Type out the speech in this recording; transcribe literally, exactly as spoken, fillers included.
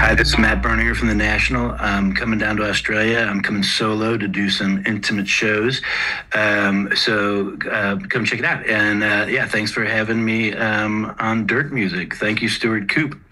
Hi, this is Matt Berninger from The National. I'm coming down to Australia. I'm coming solo to do some intimate shows. Um, so uh, come check it out. And uh, yeah, thanks for having me um, on Dirt Music. Thank you, Stuart Coop.